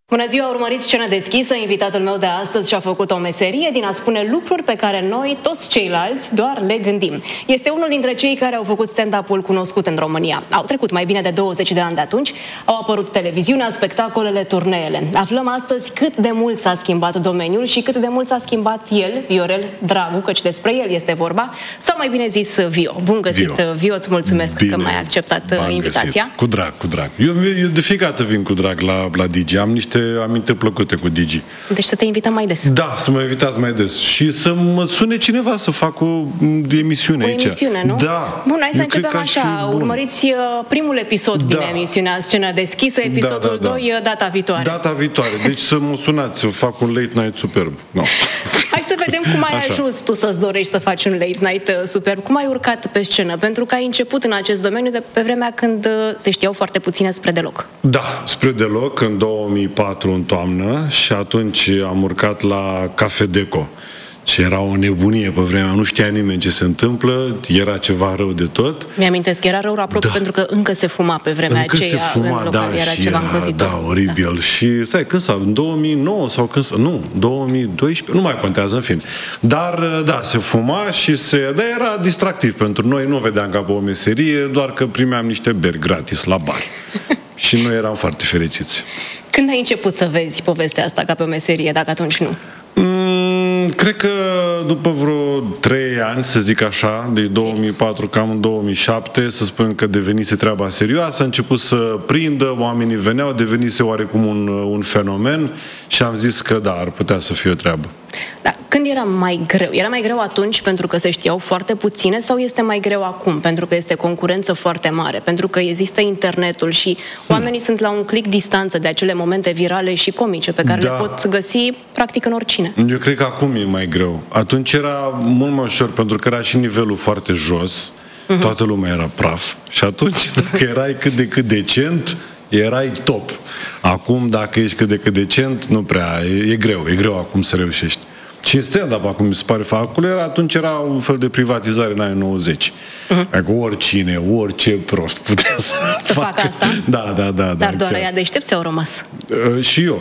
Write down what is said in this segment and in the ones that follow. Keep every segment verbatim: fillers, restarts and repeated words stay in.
Bună ziua, urmăriți Scenă Deschisă. Invitatul meu de astăzi și-a făcut o meserie din a spune lucruri pe care noi, toți ceilalți, doar le gândim. Este unul dintre cei care au făcut stand-up-ul cunoscut în România. Au trecut mai bine de douăzeci de ani de atunci, au apărut televiziunea, spectacolele, turneele. Aflăm astăzi cât de mult s-a schimbat domeniul și cât de mult s-a schimbat el, Viorel Dragu, căci despre el este vorba, sau mai bine zis Vio. Bun găsit, Vio, Vio, îți mulțumesc bine, că m-ai acceptat invitația. Găsit. Cu drag, cu drag. Eu, eu de fiecare dată vin cu drag la, la Digi. Am niște aminte plăcute cu Digi. Deci să te invităm mai des. Da, să mă invitați mai des. Și să mă sune cineva să fac o emisiune o aici. O emisiune, nu? Da. Bun, hai să începem așa. Urmăriți primul episod da. din emisiunea Scenă Deschisă, episodul da, da, da. doi, data viitoare. Data viitoare. Deci să mă sunați, să fac un late night superb. No. Hai să vedem cum ai așa. ajuns tu să-ți dorești să faci un late night superb. Cum ai urcat pe scenă? Pentru că ai început în acest domeniu de pe vremea când se știau foarte puține spre deloc. Da, spre deloc, în două mii patru, în toamnă, și atunci am urcat la Cafedeco. Și era o nebunie pe vremea, nu știa nimeni ce se întâmplă, era ceva rău de tot. Mi-amintesc, era rău aproape da. pentru că încă se fuma pe vremea încă aceea se fuma, în local, da, era și ceva era, îngrozitor. da, oribil. Da. Și stai, când s-a, în două mii nouă sau când s-a, nu, două mii doisprezece, nu mai contează, în fin. Dar, da, se fuma și se, da, era distractiv pentru noi, nu vedeam ca pe o meserie, doar că primeam niște beri gratis la bar. Și noi eram foarte fericiți. Când ai început să vezi povestea asta ca pe o meserie, dacă atunci nu? Mm, cred că după vreo trei ani, să zic așa, deci două mii patru, cam în două mii șapte, să spunem că devenise treaba serioasă, a început să prindă, oamenii veneau, devenise oarecum un, un fenomen și am zis că da, ar putea să fie o treabă. Da. Când era mai greu? Era mai greu atunci pentru că se știau foarte puține sau este mai greu acum pentru că este concurență foarte mare? Pentru că există internetul și oamenii hmm. sunt la un click distanță de acele momente virale și comice pe care da. le pot găsi practic în oricine. Eu cred că acum e mai greu. Atunci era mult mai ușor pentru că era și nivelul foarte jos, uh-huh. toată lumea era praf și atunci dacă erai cât de cât decent, erai top. Acum, dacă ești cât de cât decent, nu prea, e, e greu, e greu acum să reușești. Și în stand-up, acum mi se pare, acolo era, atunci era un fel de privatizare în anii nouăzeci. Uh-huh. Adică oricine, orice prost putea să, să facă. facă asta? Da, da, da. Dar da, doar aia deștepți au rămas. Uh, și eu.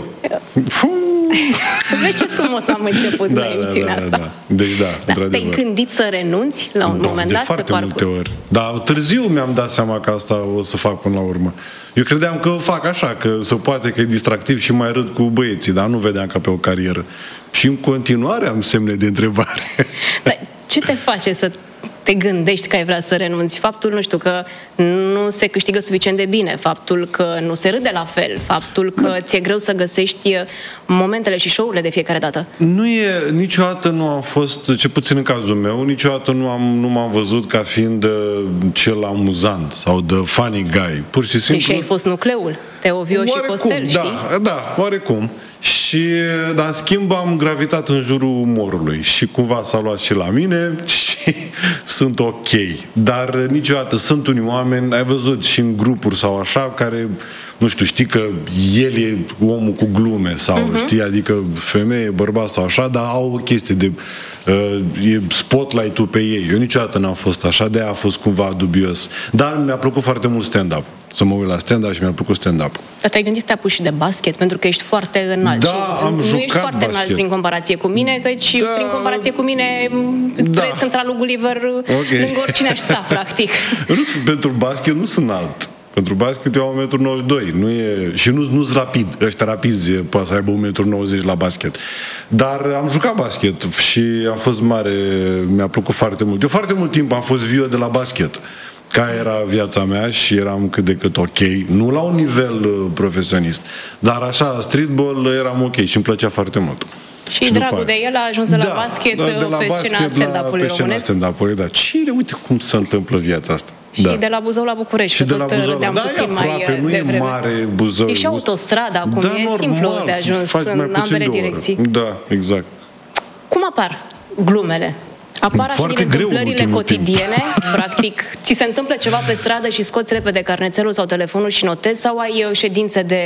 Vezi ce frumos am început da, la emisiunea da, da, asta. Da. Deci da, da te-ai gândit să renunți la un da, moment de dat foarte pe parcurs? multe ori. Dar târziu mi-am dat seama că asta o să fac până la urmă. Eu credeam că fac așa, că se poate, că e distractiv și mai râd cu băieții, dar nu vedeam ca pe o carieră. Și în continuare am semne de întrebare. Dar ce te face să te gândești că ai vrea să renunți? Faptul, nu știu, că nu se câștigă suficient de bine, faptul că nu se râde la fel, faptul că da. ți-e greu să găsești momentele și show-urile de fiecare dată. Nu e, niciodată nu am fost, ce puțin în cazul meu, niciodată nu, am, nu m-am văzut ca fiind cel amuzant sau de funny guy. Pur și simplu. Deși ai fost nucleul, Teo, Vio și Costel, da, știi? Da, oarecum. Și, dar în schimb am gravitat în jurul umorului și cumva s-a luat și la mine și sunt ok. Dar niciodată sunt unii oameni, ai văzut și în grupuri sau așa, care, nu știu, știi că el e omul cu glume sau, uh-huh. știi, adică femeie, bărbat sau așa, dar au o chestie de uh, e spotlight-ul pe ei. Eu niciodată n-am fost așa, de-aia a fost cumva dubios. Dar mi-a plăcut foarte mult stand-up. Să mă uit la stand-up și mi-a plăcut stand-up. Dar te-ai gândit să te apuci și de basket? Pentru că ești foarte înalt. Da, și am nu jucat ești foarte basket. înalt prin comparație cu mine, căci da, prin comparație cu mine da. trăiesc în Tralul Gulliver okay. lângă oricine aș sta, practic. Pentru basket nu sunt înalt. Pentru basket eu am un metru nouăzeci și doi. Nu e, și nu, nu-s rapid. Ăștia rapizi poate să aibă un metru nouăzeci la basket. Dar am jucat basket și a fost mare, mi-a plăcut foarte mult. Eu foarte mult timp am fost Vio de la basket. Ca era viața mea și eram cât de cât ok, nu la un nivel uh, profesionist, dar așa, streetball eram ok și îmi plăcea foarte mult. Și, și dragul de el a ajuns de la da, basket, da, de la pe basket scena stand-up-ului românesc. Stand-up-ului, da. Cine, uite cum se întâmplă viața asta. Și da. de la Buzău la București, și de la Buzău la... Da, puțin e aproape, mai nu e devreme. Mare Buzău. E și autostrada acum, da, e normal, simplu de ajuns în ambele direcții. Da, exact. Cum apar glumele? Apar așa din întâmplările cotidiene, practic, ți se întâmplă ceva pe stradă și scoți repede carnețelul sau telefonul și notezi, sau ai ședințe de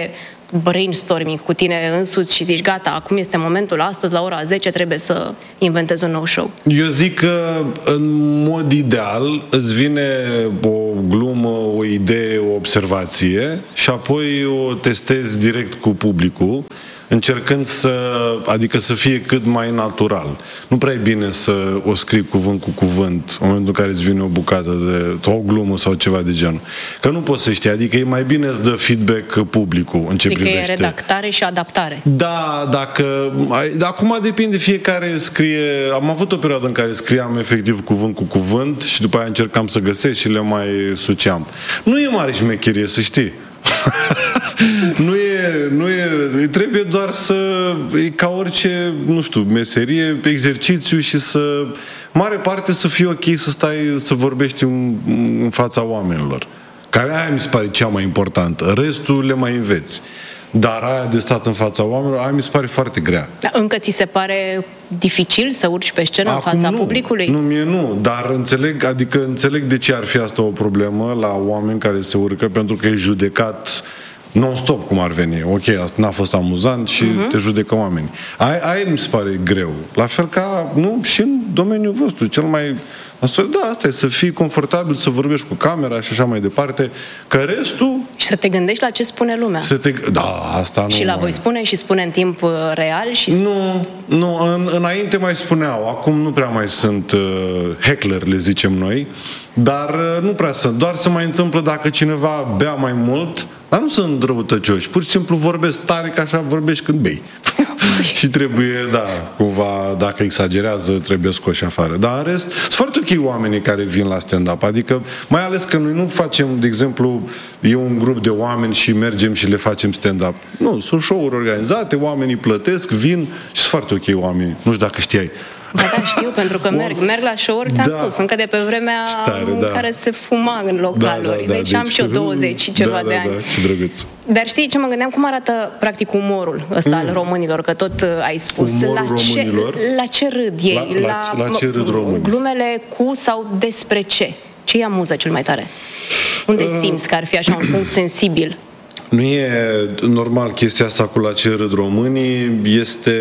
brainstorming cu tine însuți și zici, gata, acum este momentul, astăzi la ora zece trebuie să inventezi un nou show? Eu zic că în mod ideal îți vine o glumă, o idee, o observație și apoi o testezi direct cu publicul, încercând să, adică să fie cât mai natural. Nu prea e bine să o scrii cuvânt cu cuvânt în momentul în care îți vine o bucată de, sau o glumă sau ceva de genul. Că nu poți să știi, adică e mai bine să dă feedback publicul în ce adică privește. E redactare și adaptare. Da, dacă... Acum depinde, fiecare scrie... Am avut o perioadă în care scriam efectiv cuvânt cu cuvânt și după aia încercam să găsesc și le mai suceam. Nu e mare șmecherie, să știi. nu e, nu e, trebuie doar să, e ca orice, nu știu, meserie, exercițiu și să, mare parte să fie ok să stai, să vorbești în, în fața oamenilor. Care aia mi se pare cea mai importantă. Restul le mai înveți. Dar aia de stat în fața oamenilor, aia mi se pare foarte grea. Dar încă ți se pare dificil să urci pe scenă Acum în fața nu, publicului? Nu, mie nu, dar înțeleg, adică înțeleg de ce ar fi asta o problemă la oameni care se urcă, pentru că e judecat non-stop cum ar veni. Ok, asta n-a fost amuzant și uh-huh. te judecă oamenii. Aia, aia mi se pare greu. La fel ca, nu, și în domeniul vostru, cel mai... Da, asta e, să fii confortabil, să vorbești cu camera și așa mai departe, că restul... Și să te gândești la ce spune lumea. Să te... Da, asta nu... Și la voi spune și spune în timp real și... Nu, nu, în, înainte mai spuneau, acum nu prea mai sunt uh, heckler, le zicem noi, dar uh, nu prea sunt, doar se mai întâmplă dacă cineva bea mai mult, dar nu sunt răutăcioși, pur și simplu vorbesc tare, ca așa vorbești când bei. Și trebuie, da, cumva, dacă exagerează, trebuie scoși afară. Dar în rest, sunt foarte ok oamenii care vin la stand-up. Adică, mai ales că noi nu facem, de exemplu, e un grup de oameni și mergem și le facem stand-up. Nu, sunt show-uri organizate, oamenii plătesc, vin și sunt foarte ok oamenii. Nu știu dacă știai. Da, da, știu, pentru că merg. Merg la show-uri, ți-am da. spus, încă de pe vremea Stare, în da. care se fuma în localuri. Da, da, da, deci, deci am și eu douăzeci și ceva da, de da, ani. Da, ce drăguț. Dar știi ce mă gândeam? Cum arată, practic, umorul ăsta mm. al românilor? Că tot uh, ai spus. Umorul la ce, românilor? La ce râd ei? La, la, la, la ce râd românii? Glumele cu sau despre ce? Ce îi amuză cel mai tare? Unde uh. simți că ar fi așa un punct sensibil? Nu e normal chestia asta cu la ce râd românii, este,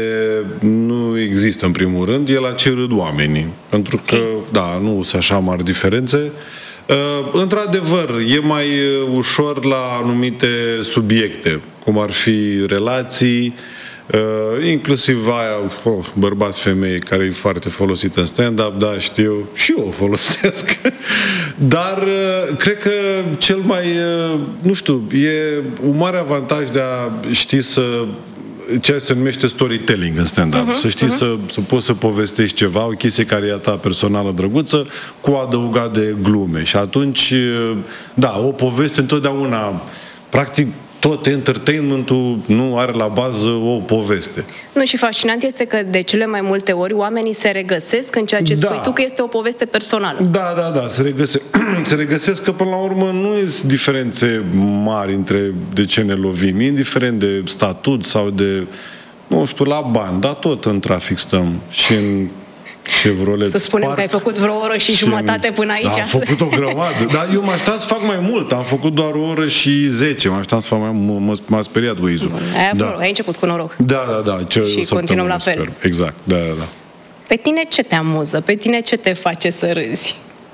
nu există în primul rând, e la ce râd oamenii. Pentru că, da, nu sunt așa mari diferențe. Uh, într-adevăr, e mai ușor la anumite subiecte, cum ar fi relații, Uh, inclusiv aia, oh, bărbați-femei, care e foarte folosită în stand-up, da, știu, și eu o folosesc. Dar uh, cred că cel mai, uh, nu știu, e un mare avantaj de a ști să, ceea ce se numește storytelling în stand-up. Uh-huh, să știi uh-huh. să, să poți să povestești ceva, o chestie care e a ta personală drăguță, cu adăugat de glume. Și atunci, uh, da, o poveste întotdeauna, practic, tot entertainmentul nu are la bază o poveste. Nu, și fascinant este că de cele mai multe ori oamenii se regăsesc în ceea ce da. spui tu, că este o poveste personală. Da, da, da, se regăsesc, se regăsesc că până la urmă nu sunt diferențe mari între de ce ne lovim, indiferent de statut sau de, nu știu, la bani, dar tot în trafic stăm și în Chevrolet. Să spunem Spark, că ai făcut vreo oră și, și jumătate până aici. Da, am făcut o grămadă. Dar eu mă așteptam să fac mai mult. Am făcut doar o oră și zece. Mă așteptam să fac mai mult. M-a speriat Waze-ul. Ai, da. ai început cu noroc. Da, da, da. Ce și continuăm la fel. Sper. Exact, da, da, da. Pe tine ce te amuză? Pe tine ce te face să râzi?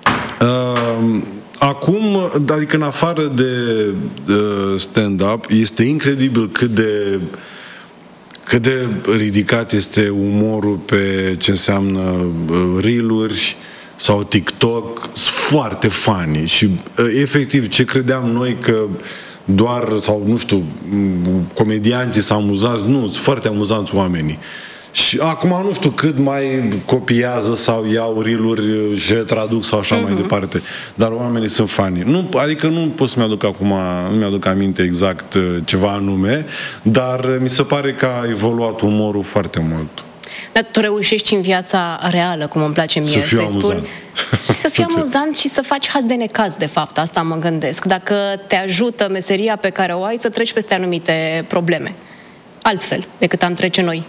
Uh, acum, adică în afară de uh, stand-up, este incredibil cât de cât de ridicat este umorul pe ce înseamnă reel-uri sau TikTok. Sunt foarte funny și efectiv ce credeam noi că doar, sau nu știu, comedianții s-au amuzat, nu, sunt foarte amuzanți oamenii. Și acum nu știu cât mai copiază sau iau reel-uri și le traduc sau așa uh-huh. mai departe, dar oamenii sunt funny. Nu, adică nu pot să mi-aduc acum, nu mi-aduc aminte exact ceva anume, dar mi se pare că a evoluat umorul foarte mult. Dar tu reușești în viața reală, cum îmi place mie să fiu să-i amuzant. spun, și să fii amuzant și să faci haz de necaz, de fapt, asta mă gândesc. Dacă te ajută meseria pe care o ai să treci peste anumite probleme. Altfel decât am trece noi.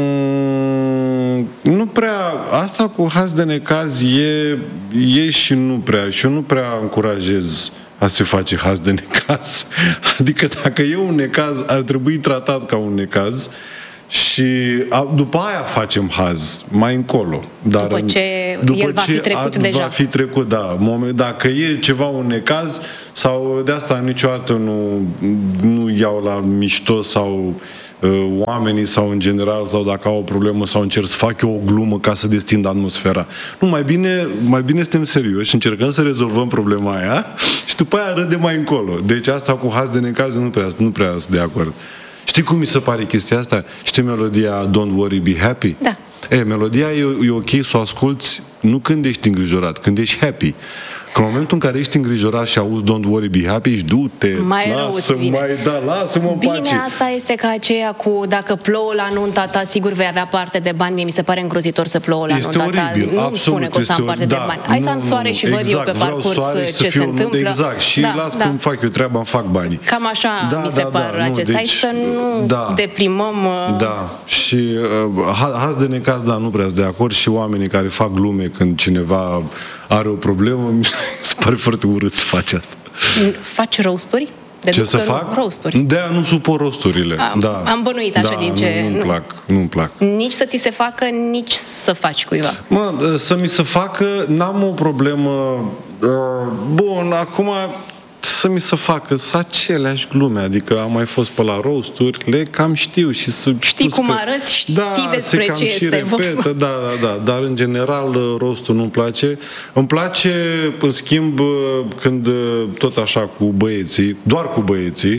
Mm, nu prea, asta cu haz de necaz e, e și nu prea, și eu nu prea încurajez a se face haz de necaz. Adică dacă e un necaz, ar trebui tratat ca un necaz și a, după aia facem haz, mai încolo. Dar după ce după el va ce fi trecut a, deja. Va fi trecut, da. Dacă e ceva un necaz, sau de asta niciodată nu, nu iau la mișto sau uh, oamenii sau în general, sau dacă au o problemă sau încerc să fac eu o glumă ca să destind atmosfera. Nu, mai bine, mai bine suntem serioși, încercăm să rezolvăm problema aia și după aia râdem mai încolo. Deci asta cu haz de necaz nu prea, nu prea sunt de acord. Știi cum mi se pare chestia asta? Știi melodia Don't Worry, Be Happy? Da. E, melodia e, e ok să o asculți nu când ești îngrijorat, când ești happy. Că în momentul în care ești îngrijorat și auzi Don't Worry, Be Happy, ești du-te, mai lasă, mai, da, lasă-mă în pace. Bine, asta este ca aceea cu dacă plouă la nunta ta, sigur vei avea parte de bani. Mie mi se pare îngrozitor să plouă la este nunta oribil, ta. Nu absolut, spune că o să am parte da, de bani. Hai nu, să am soare și văd exact, eu pe parcurs ce se fiu, întâmplă. Exact, și da, las da. cum fac eu treaba, îmi fac banii. Cam așa da, mi se da, par da, acestea. deci, Hai să nu da, deprimăm. Uh... Da, și uh, haz de necaz, da, nu prea sunt de acord, și oamenii care fac glume când cineva are o problemă, mi se pare foarte urât să faci asta. Faci roasturi? Ce să fac? Roasturi. De-aia nu suport rosturile. Am, da. am bănuit așa da, din ce... Nu, nu-mi plac, nu-mi plac. Nici să ți se facă, nici să faci cuiva. Mă, să mi se facă, n-am o problemă. Uh, bun, acum să mi se facă să aceleași glume, adică am mai fost pe la roasturi, le cam știu și să... Știi cum că, arăți, știi da, despre se cam ce și este repetă, da, da, da, dar în general roastul nu-mi place. Îmi place, în schimb, când tot așa cu băieții, doar cu băieții,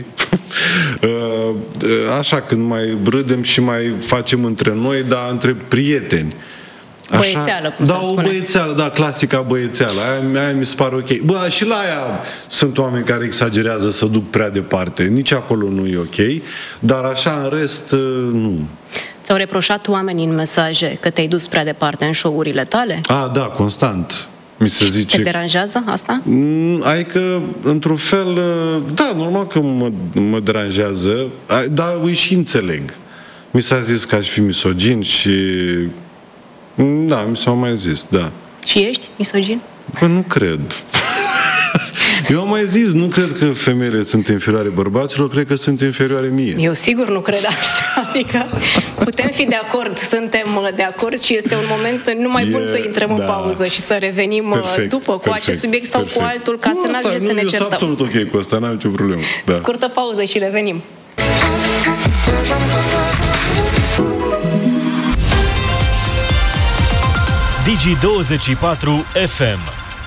așa când mai râdem și mai facem între noi, dar între prieteni. Așa, băiețeală, cum da, se spune. o băiețeală, da, clasica băiețeală. Aia, aia mi se pare ok. Bă, și la aia sunt oameni care exagerează să duc prea departe. Nici acolo nu e ok. Dar așa, în rest, nu. Ți-au reproșat oamenii în mesaje că te-ai dus prea departe în show-urile tale? A, da, constant. Mi se zice... Te deranjează asta? Adică, într-un fel, da, normal că mă, mă deranjează, dar îi și înțeleg. Mi s-a zis că aș fi misogin și... Da, mi s-au mai zis, da. Și ești misogin? Bă, nu cred. Eu am mai zis, nu cred că femeile sunt inferioare bărbaților, cred că sunt inferioare mie. Eu sigur nu cred asta. Adică putem fi de acord, suntem de acord și este un moment numai e, bun să intrăm da. în pauză și să revenim perfect, după cu perfect, acest subiect sau perfect. cu altul, ca nu, să n-ajungem să ne certăm. Eu sunt absolut ok cu asta, n-am nicio problemă. Da. Scurtă pauză și revenim. Digi douăzeci și patru F M.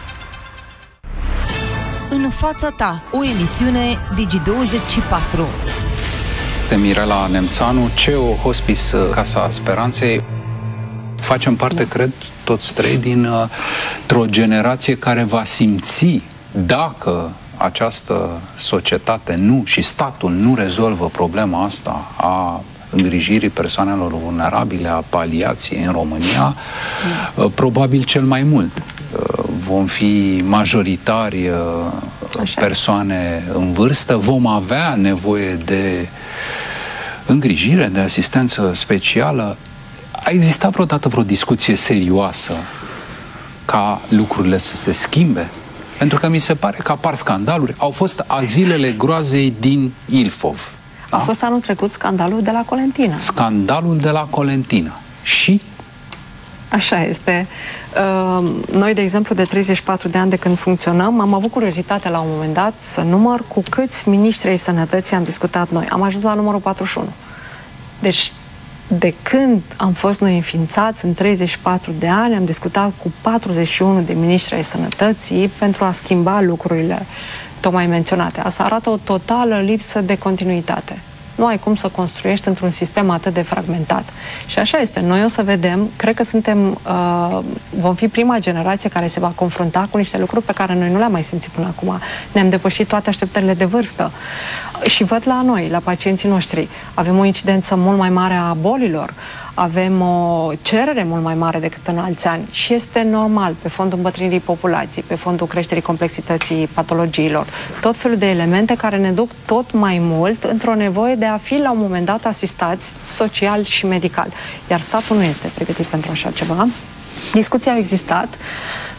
În fața ta, o emisiune Digi douăzeci și patru. Mirela Nemțanu, C E O Hospice Casa Speranței. Facem parte, cred, toți trei, dintr-o generație care va simți dacă această societate nu și statul nu rezolvă problema asta a îngrijirii persoanelor vulnerabile, a paliației în România, probabil cel mai mult. Vom fi majoritari persoane în vârstă, vom avea nevoie de îngrijire, de asistență specială. A existat vreodată vreo discuție serioasă ca lucrurile să se schimbe? Pentru că mi se pare că apar scandaluri. Au fost azilele groazei din Ilfov. A da? fost anul trecut scandalul de la Colentina. Scandalul de la Colentina. Și? Așa este. Noi, de exemplu, de treizeci și patru de ani de când funcționăm, am avut curiozitatea la un moment dat să număr cu câți miniștri ai sănătății am discutat noi. Am ajuns la numărul patruzeci și unu. Deci, de când am fost noi înființați, în treizeci și patru de ani, am discutat cu patruzeci și unu de miniștri ai sănătății pentru a schimba lucrurile tocmai menționate. Asta arată o totală lipsă de continuitate. Nu ai cum să construiești într-un sistem atât de fragmentat. Și așa este. Noi o să vedem, cred că suntem, uh, vom fi prima generație care se va confrunta cu niște lucruri pe care noi nu le-am mai simțit până acum. Ne-am depășit toate așteptările de vârstă. Și văd la noi, la pacienții noștri, avem o incidență mult mai mare a bolilor, avem o cerere mult mai mare decât în alți ani și este normal pe fondul îmbătrânirii populației, pe fondul creșterii complexității patologiilor, tot felul de elemente care ne duc tot mai mult într-o nevoie de a fi la un moment dat asistați social și medical. Iar statul nu este pregătit pentru așa ceva. Discuții au existat.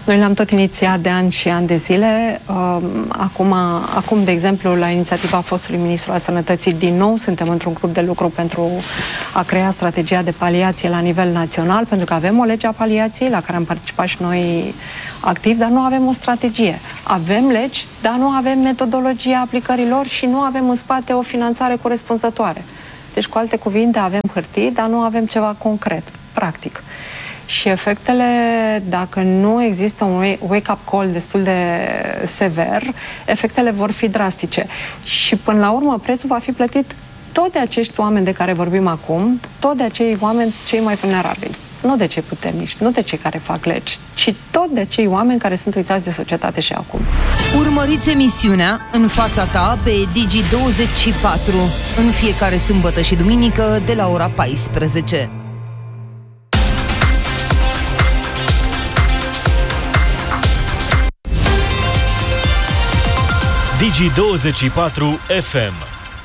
Noi le-am tot inițiat de ani și ani de zile. Acum, acum, de exemplu, la inițiativa fostului ministru al Sănătății, din nou suntem într-un grup de lucru pentru a crea strategia de paliație la nivel național, pentru că avem o lege a paliației la care am participat și noi activ, dar nu avem o strategie. Avem legi, dar nu avem metodologia aplicărilor și nu avem în spate o finanțare corespunzătoare. Deci, cu alte cuvinte, avem hârtii, dar nu avem ceva concret, practic. Și efectele, dacă nu există un wake-up call destul de sever, efectele vor fi drastice. Și până la urmă, prețul va fi plătit tot de acești oameni de care vorbim acum, tot de acei oameni cei mai vulnerabili. Nu de cei puternici, nu de cei care fac legi, ci tot de cei oameni care sunt uitați de societate și acum. Urmăriți emisiunea În fața ta pe Digi douăzeci și patru în fiecare sâmbătă și duminică de la ora paisprezece. Digi douăzeci și patru F M.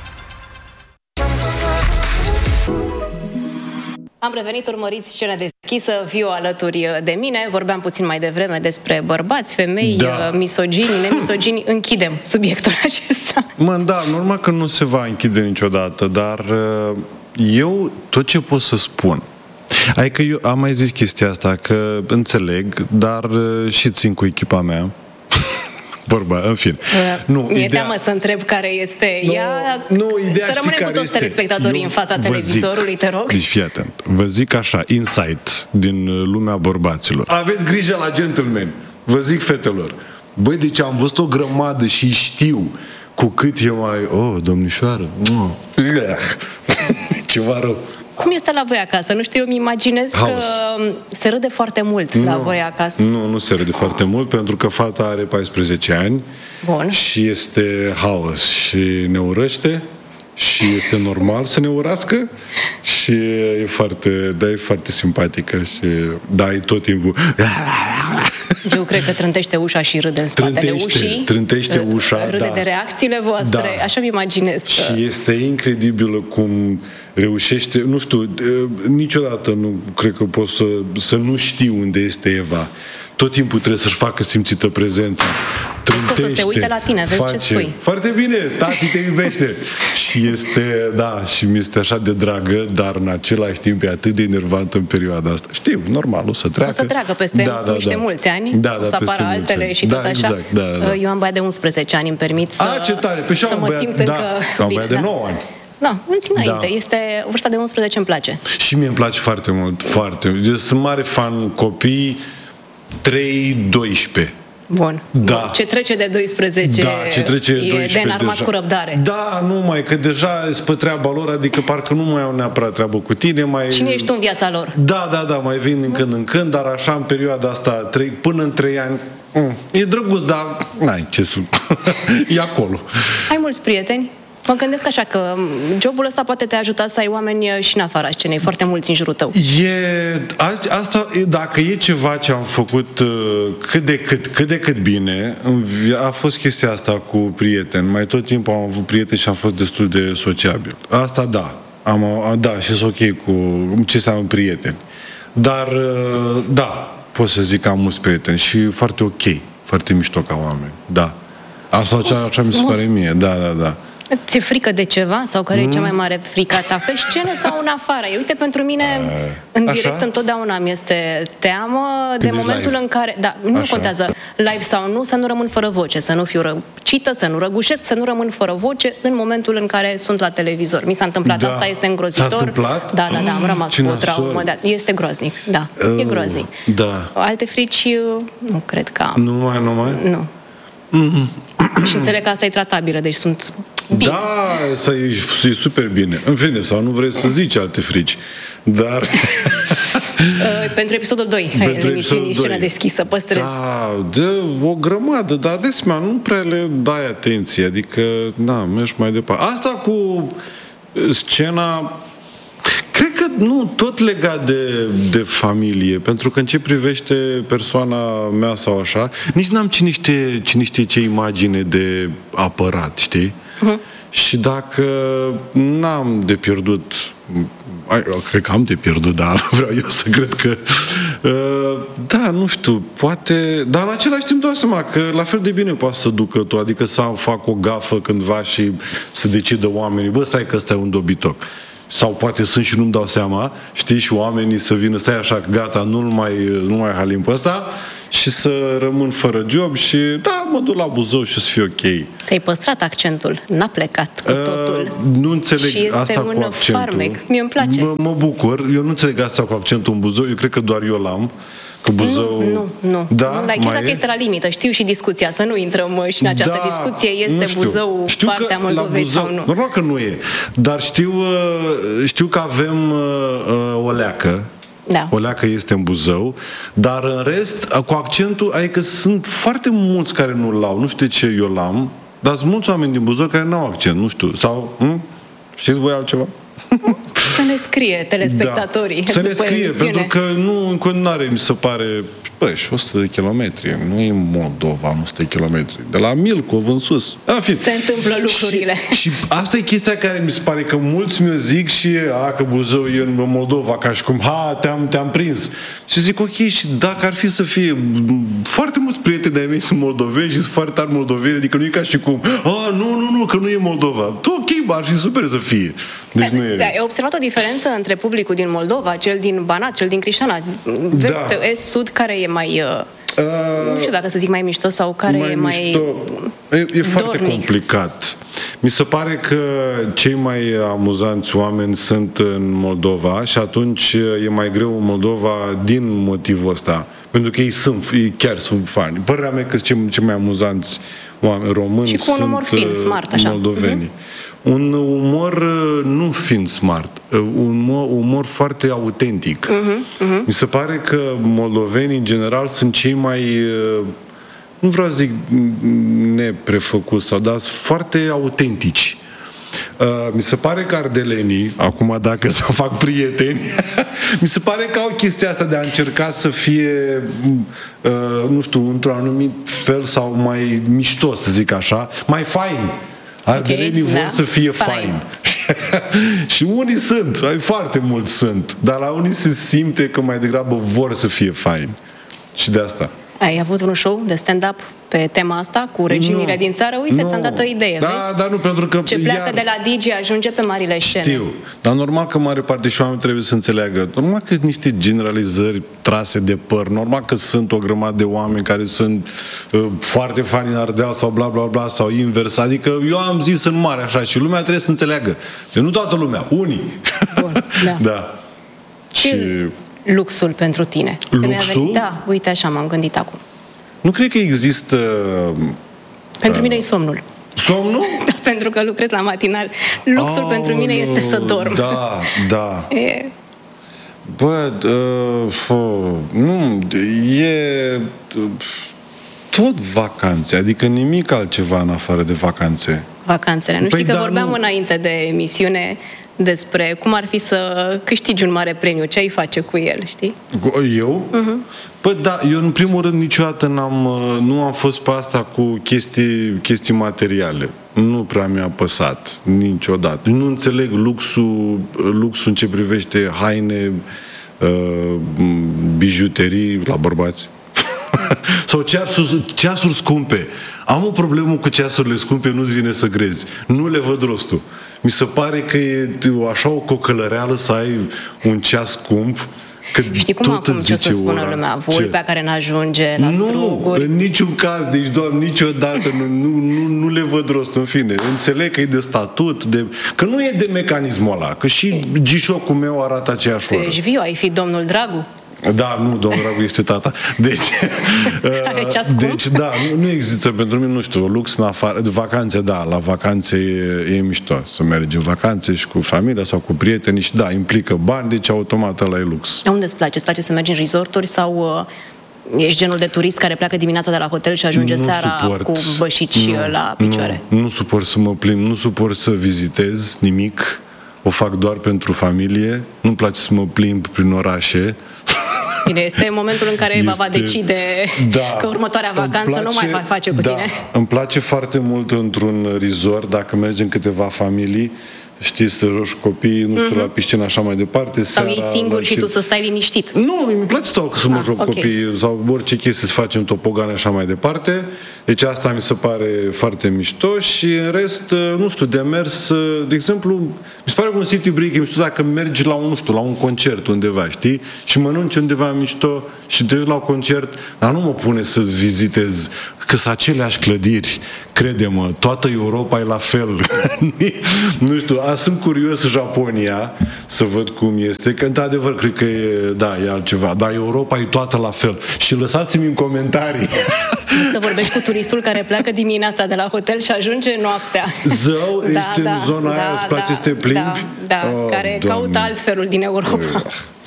Am revenit, urmăriți Scena deschisă, Viu alături de mine. Vorbeam puțin mai devreme despre bărbați, femei, da. misogini, nemisogini. Închidem subiectul acesta. Mă, da, normal că nu se va închide niciodată, dar eu tot ce pot să spun, adică eu am mai zis chestia asta, că înțeleg, dar și țin cu echipa mea. Vorba, în fine. Nu, Mi-e ideea... teamă să întreb care este nu, ea. Nu, ideea să rămânem cu toți telespectatorii în fața televizorului, zic, te rog. Deci fii atent. Vă zic așa, insight din lumea bărbaților. Aveți grijă la gentlemen. Vă zic, fetelor. Băi, deci am văzut o grămadă și știu cu cât e mai... Oh, domnișoară. Ceva rău. Cum este la voi acasă? Nu știu, eu îmi imaginez House. că se râde foarte mult nu, la voi acasă. Nu, nu se râde foarte mult, pentru că fata are paisprezece ani. Bun. Și este haos și ne urăște și este normal să ne urască și e foarte, da, e foarte simpatică și da, e tot timpul... Eu cred că trântește ușa și râde în spatele trântește, ușii. Trântește ușa, râde da. de reacțiile voastre, da. Așa mi imaginez. Că... Și este incredibilă cum reușește, nu știu, niciodată nu cred că pot să, să nu știu unde este Eva. Tot timpul trebuie să-și facă simțită prezența. Trântește, să se uite la tine, vezi face. Ce spui. Foarte bine, tati te iubește. Și este, da, și mi este așa de dragă, dar în același timp e atât de enervantă în perioada asta. Știu, normal, o să treacă. O să treacă peste da, da, niște da. mulți ani, da, da, o să apară altele ani. și da, tot așa. Exact, da, da. Eu am băiat de unsprezece ani, îmi permit să, A, ce tare. Păi să mă băiat, simt da, încă am bine. băiat de nouă ani. Da, mulți înainte. Da. Este vârsta de unsprezece, îmi place. Și mie îmi place foarte mult, foarte mult. Eu sunt mare fan copii trei doisprezece. Bun. Da. Bun. Ce trece de doisprezece, da, ce trece de e doisprezece de înarmat deja. cu răbdare. Da, nu mai, că deja sunt pe treaba lor, adică parcă nu mai au neapărat treabă cu tine. Mai... Cine ești tu în viața lor? Da, da, da, mai vin din când în când, dar așa în perioada asta, trei, până în trei ani, mm, e drăguț, dar n-ai ce să... e acolo. Ai mulți prieteni? Mă gândesc așa că jobul ăsta poate te ajuta să ai oameni și în afara scenei, foarte mulți în jurul tău. E, asta, dacă e ceva ce am făcut cât de cât, cât de cât bine, a fost chestia asta cu prieteni. Mai tot timpul am avut prieteni și am fost destul de sociabil. Asta da, am, da, și sunt ok cu ce înseamnă prieteni. Dar, da, pot să zic că am mulți prieteni și foarte ok, foarte mișto ca oameni, da. Asta așa, așa mi se pare mie, da, da, da. Ți-e frică de ceva? Sau care mm. e cea mai mare frica ta? Pe scenă sau în afară? Eu, uite, pentru mine, în direct, așa? Întotdeauna mi este teamă de Când momentul live. În care... Da, nu așa. Contează live sau nu, să nu rămân fără voce, să nu fiu răcită, să nu răgușesc, să nu rămân fără voce în momentul în care sunt la televizor. Mi s-a întâmplat, da. Asta este îngrozitor. S-a întâmplat? Da, da, da, am rămas cu o traumă. Da, este groaznic, da, uh, e groaznic. Da. Alte frici, nu cred că am. Nu mai, nu mai? Nu. Și înțeleg că asta e tratabilă, deci sunt bine. Da, e, e super bine. În fine, sau nu vrei să zici alte frici, dar... Pentru episodul doi al emisiunii Scena deschisă, păstrez. Da, de o grămadă, dar adesea nu prea le dai atenție, adică, da, mergi mai departe. Asta cu scena... Cred că nu, tot legat de, de familie, pentru că în ce privește persoana mea sau așa, nici n-am cine știe, cine știe ce imagine de apărat, știi? Uh-huh. Și dacă n-am de pierdut, cred că am de pierdut, dar vreau eu să cred că Da, nu știu, poate... Dar în același timp dau seama că la fel de bine poate să ducă tu, adică să fac o gafă cândva și să decidă oamenii, bă, stai că ăsta e un dobitoc. Sau poate sunt și nu-mi dau seama, știi, și oamenii să vină, stai așa, gata, nu mai, nu mai halim pe ăsta și să rămân fără job și da, mă duc la Buzău și o să fie ok. Ți-ai păstrat accentul, n-a plecat cu totul. Uh, nu înțeleg și este asta un cu accentul. farmec. Mie îmi place. Mă, mă bucur, eu nu înțeleg asta cu accentul în Buzău, eu cred că doar eu l-am. Că Buzău... Nu, nu, nu. Da, nu, chiar dacă e? Este la limită, știu și discuția, să nu intrăm și în această da, discuție, este știu. Buzău știu partea Moldovei Buzău, sau nu? Normal că nu e, dar știu, știu că avem uh, o leacă, da. O leacă este în Buzău, dar în rest, cu accentul, adică sunt foarte mulți care nu-l au, nu știu de ce eu l-am, dar sunt mulți oameni din Buzău care nu au accent, nu știu, sau, hm? Știți voi altceva? Să ne scrie telespectatorii. Da. Să ne scrie, emisiune. pentru că nu, în continuare mi se pare, bă, și o sută de kilometri, nu e Moldova, o sută de kilometri, de la Milcov în sus. În fine. Se întâmplă lucrurile. Și, și asta e chestia care mi se pare că mulți mi-o zic și, a, că Buzău e în Moldova, ca și cum, ha, te-am, te-am prins. Și zic, ok, și dacă ar fi să fie, foarte mulți prieteni de-ai mei sunt moldoveni și sunt foarte tari moldoveni, adică nu e ca și cum, a, nu, nu, nu, că nu e Moldova. Ok, bă, ar fi super să fie. Deci nu e. Da, ai observat o diferență între publicul din Moldova, cel din Banat, cel din Crișana, vest, da. est, sud, care e mai, uh, uh, nu știu dacă să zic mai mișto sau care mai e mai mișto. E, e foarte complicat. Mi se pare că cei mai amuzanți oameni sunt în Moldova și atunci e mai greu în Moldova din motivul ăsta. Pentru că ei sunt, ei chiar sunt fani. Părerea mea că cei, cei mai amuzanți oameni români și cu un umor sunt fin, smart, așa. moldovenii. Uh-huh. Un umor nu fiind smart, un umor, umor foarte autentic. Uh-huh, uh-huh. Mi se pare că moldovenii, în general, sunt cei mai, nu vreau să zic neprefăcuți, sau, dar sunt foarte autentici. Uh, mi se pare că ardelenii, acum dacă să fac prieteni, mi se pare că au chestia asta de a încerca să fie, uh, nu știu, într-un anumit fel sau mai mișto, să zic așa, mai fain. Ardelenii okay, vor da. să fie fain. fain. Și unii sunt, foarte mulți sunt, dar la unii se simte că mai degrabă vor să fie fain. Și de asta. Ai avut un show de stand-up pe tema asta cu regiunile no, din țară? Uite, no. ți-am dat o idee, da, vezi? Dar nu, pentru că ce pleacă iar... de la Digi ajunge pe marile scene. Știu, dar normal că mare parte și oamenii trebuie să înțeleagă. Normal că niște generalizări trase de păr, normal că sunt o grămadă de oameni care sunt uh, foarte fani în Ardeal sau bla bla bla sau invers. Adică eu am zis în mare așa și lumea trebuie să înțeleagă. Deci nu toată lumea, unii. Bun, da. da. Și... luxul pentru tine. Luxul? Da, uite așa m-am gândit acum. Nu cred că există... Pentru uh, mine e somnul. Somnul? Da, pentru că lucrez la matinal. Luxul oh, pentru mine este să dorm. Da, da. E... Bă, uh, uh, nu, e uh, tot vacanțe, adică nimic altceva în afară de vacanțe. Vacanțele. Nu păi știi că da, vorbeam nu. înainte de emisiune despre cum ar fi să câștigi un mare premiu, ce ai face cu el, știi? Eu? Uh-huh. Păi da, eu în primul rând niciodată n-am, nu am fost pe asta cu chestii, chestii materiale. Nu prea mi-a păsat, niciodată. Nu înțeleg luxul, luxul în ce privește haine, uh, bijuterii la bărbați. Sau ceasuri, ceasuri scumpe. Am o problemă cu ceasurile scumpe, nu-ți vine să grezi. Nu le văd rostul. Mi se pare că e așa o cocălăreală să ai un ceas scump. Că știi cum acum ce să spună ora. lumea? Vulpea care n-ajunge la nu, struguri. În niciun caz, deci, Doamne, niciodată nu, nu, nu, nu le văd rost, în fine. Înțeleg că e de statut, de, că nu e de mecanismul ăla, că și gișocul meu arată aceeași oră. Tu ești viu, ai fi domnul Dragu. Da, nu, domnul Dragu este tata. Deci, deci da, nu, nu există pentru mine, nu știu, lux în afară, de vacanțe, da, la vacanțe e, e mișto să mergi în vacanțe și cu familia sau cu prietenii și da, implică bani, deci automat ăla e lux. Unde îți place? Îți place să mergi în resorturi sau uh, ești genul de turist care pleacă dimineața de la hotel și ajunge nu seara suport. cu bășici nu, la picioare? Nu, nu suport să mă plimb, nu suport să vizitez nimic, o fac doar pentru familie, nu-mi place să mă plimb prin orașe. Bine, este momentul în care Eva este... va decide da, că următoarea vacanță place, nu mai va face cu da, tine. Îmi place foarte mult într-un resort, dacă mergem câteva familii, știi, să joci copiii, nu știu, mm-hmm. la piscină, așa mai departe. Sau seara, ei singuri și și tu să stai liniștit. Nu, mi place să stau să mă ah, joc okay. copiii sau orice chestie să facem topogane, așa mai departe. Deci asta mi se pare foarte mișto și în rest, nu știu, de mers, de exemplu, mi se pare că un city break e mișto dacă mergi la un, nu știu, la un concert undeva, știi? Și mănânci undeva mișto și te duci la un concert, dar nu mă pune să vizitez, că sunt aceleași clădiri, crede-mă, toată Europa e la fel. Nu știu, a, sunt curios Japonia să văd cum este, că într-adevăr cred că e, da, e altceva, dar Europa e toată la fel. Și lăsați-mi în comentarii. Vezi că vorbești cu turistul care pleacă dimineața de la hotel și ajunge noaptea. Zău, da, ești da, în zona da, aia, îți place da, să te plimbi? Da, da oh, care Doamne. Caută altfelul din Europa.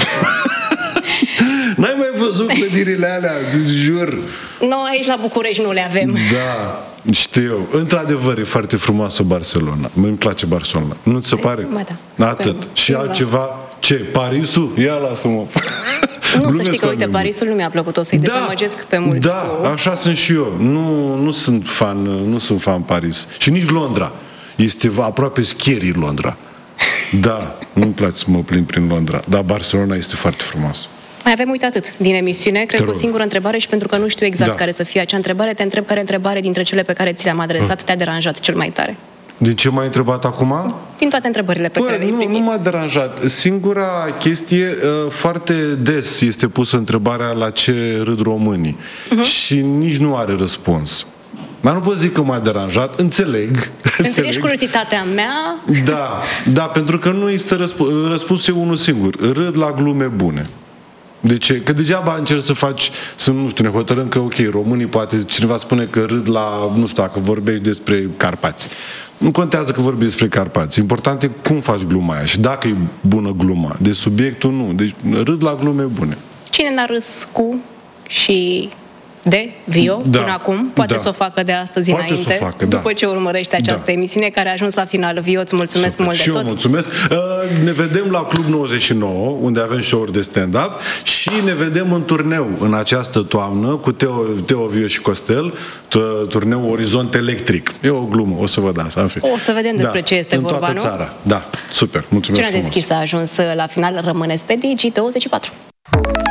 N-ai mai văzut clădirile alea, jur. Nu, aici la București nu le avem. Da, știu. Într-adevăr, e foarte frumoasă Barcelona. Îmi place Barcelona. Nu ți se pare? Ba da. Atât. Și altceva? Ce? Parisul? Ia lasă-mă. Nu, să știi că, uite, Parisul nu mi-a plăcut, o să-i da, dezamăgesc pe mulți. Da, cu... așa sunt și eu. Nu, nu sunt fan, nu sunt fan Paris. Și nici Londra. Este aproape scary Londra. Da, nu-mi place să mă plimb prin Londra. Dar Barcelona este foarte frumos. Mai avem uitat atât din emisiune. Cred că o singură întrebare și pentru că nu știu exact da. care să fie acea întrebare, te întreb care întrebare dintre cele pe care ți le-am adresat uh. te-a deranjat cel mai tare. Din ce m-ai întrebat acum? Din toate întrebările pe Păi, care le-ai nu, primit. nu m-a deranjat. Singura chestie, foarte des este pusă întrebarea la ce râd românii. Uh-huh. Și nici nu are răspuns. Dar nu pot zic că m-a deranjat, înțeleg. Înțelegi curiozitatea mea? Da, da, pentru că nu este răspuns, răspunsul e unul singur. Râd la glume bune. De ce? Că degeaba încerci să faci, să nu știu, ne hotărâm că, ok, românii poate, cineva spune că râd la, nu știu, dacă vorbești despre Carpați. Nu contează că vorbești despre Carpați. Important e cum faci gluma aia și dacă e bună gluma. De subiectul nu. Deci râd la glume bune. Cine n-a râs cu și de Vio da, până acum? Poate da. să o facă de astăzi poate înainte, să o facă, după da. ce urmărește această da. emisiune care a ajuns la final. Vio, îți mulțumesc Super. mult de și tot. Și eu mulțumesc. Uh, ne vedem la Club nouăzeci și nouă, unde avem show-uri de stand-up și ne vedem în turneu în această toamnă cu Teo, Teo Vio și Costel, turneu Orizont Electric. E o glumă, o să vă dați. O să vedem despre da. ce este în vorba, toată nu? țara. Da, super. Mulțumesc Cine frumos. deschis a ajuns la final, rămâneți pe Digi douăzeci și patru.